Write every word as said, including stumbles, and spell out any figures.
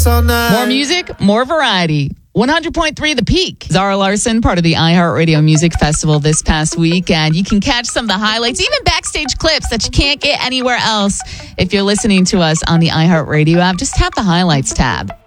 all night. More music, more variety. one hundred point three The Peak. Zara Larson, part of the iHeartRadio Music Festival this past week. And you can catch some of the highlights, even backstage clips that you can't get anywhere else. If you're listening to us on the iHeartRadio app, just tap the highlights tab.